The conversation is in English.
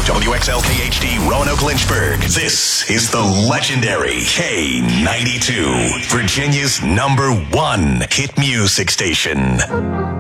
WXLKHD Roanoke Lynchburg. This is the legendary K92, Virginia's #1 hit music station.